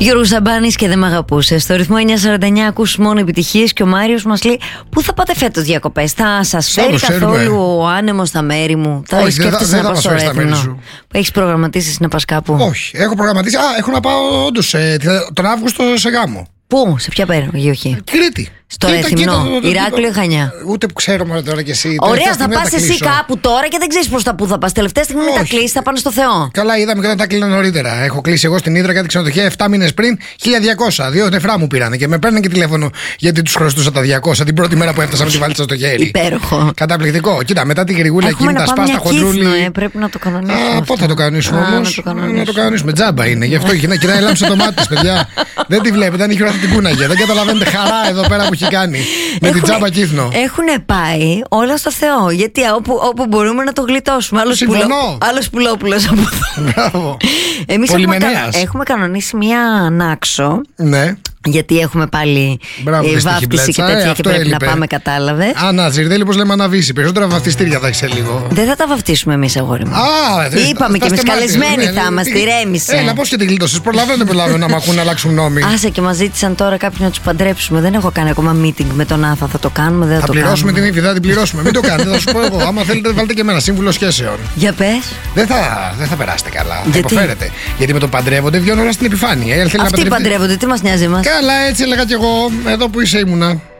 Γιώργος Σαμπάνης και δεν μ' αγαπούσε. Στο ρυθμό 949 ακούς μόνο επιτυχίες και ο Μάριος μας λέει: πού θα πάτε φέτος διακοπές? Θα σας φέρει καθόλου ο άνεμος στα μέρη μου? Θα σκέφτεσαι να πας στο Ρέθινο? Έχεις προγραμματίσει να πας κάπου? Όχι, έχω προγραμματίσει. Έχω να πάω όντως τον Αύγουστο σε γάμο. Πού, σε ποια περιοχή? Κρήτη. Στο Ρέθινο, Ηράκλειο ή Χανιά? Ούτε που ξέρω μόνο τώρα κι εσύ. Ωραία, θα πας εσύ κάπου τώρα και δεν ξέρεις προς τα πού θα πας. Τελευταία στιγμή μην τα κλείσεις, θα πάνε στο Θεό. Καλά, είδαμε και όταν τα κλείνα νωρίτερα. Έχω κλείσει εγώ στην Ύδρα κάτι ξενοδοχεία 7 μήνες πριν, 1.200. 2 νεφρά μου πήρανε και με παίρνουν και τηλέφωνο γιατί τους χρωστούσα τα 200 την πρώτη μέρα που έφτασα με τη βαλίτσα στο χέρι. Υπέροχο. Καταπληκτικό. Κοίτα, μετά τη γρηγούλα εκείνη τα σπάστα χοντρούλη. Πρέπει να το κανονίσουμε. Πότε θα το κανονίσουμε όμως? Να το κανονίσουμε. Τζάμπα είναι. Γι' αυτό κοιτάει, έλαμψε το μάτι της, παιδιά. Δεν τη βλέπετε, αν είχε την κούναγε. Δεν καταλαβαίνετε χαρά εδώ πέρα που έχει κάνει. Με την τζάμπα κύθνο. Έχουν πάει όλα στο Θεό. Γιατί όπου μπορούμε να το γλιτώσουμε. Άλλος Πουλόπουλος από εδώ. Εμείς έχουμε κανονίσει μία ανάξο. Ναι. Γιατί έχουμε πάλι βάφτιση και τέτοια και πρέπει να πάμε, κατάλαβε. Ζιρδέλη, πώς λέμε, αναβήσει. Περισσότερα βαφτιστήρια θα έχει σε λίγο. Δεν θα τα βαφτίσουμε εμείς, αγόρι μου. Είπαμε και εμείς καλεσμένοι θα είμαστε, ηρέμησε. Έλα, πώς και την γλίτωσες? Προλαβαίνω να μ' ακούν να αλλάξουν νόμοι. Άσε, και μας ζήτησαν τώρα κάποιοι να τους παντρέψουμε. Δεν έχω κάνει ακόμα meeting με τον Άθα. Θα το κάνουμε, δεν θα το κάνουμε. Θα πληρώσουμε την ύφη, θα την πληρώσουμε. Μην το κάνετε, θα σου πω εγώ. Άμα θέλετε, βάλτε και εμένα σύμβουλο σχέσεων. Για πες. Δεν θα περάσετε καλά. Θα υποφέρετε. Γιατί με το παντρεύονται βγαίνουν όλα στην επιφάνεια. Αυτοί παντρεύονται, τι μας νοιάζει εμάς? Καλά, έτσι έλεγα κι εγώ, εδώ που είσαι ήμουνα.